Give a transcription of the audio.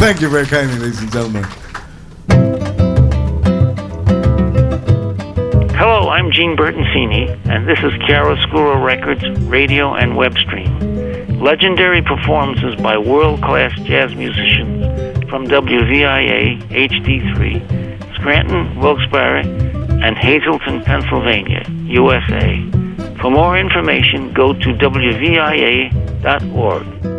Thank you very kindly, ladies and gentlemen. Hello, I'm Gene Bertoncini, and this is Chiaroscuro Records radio and web stream. Legendary performances by world-class jazz musicians from WVIA HD3, Scranton, Wilkes-Barre, and Hazleton, Pennsylvania, USA. For more information, go to WVIA.org.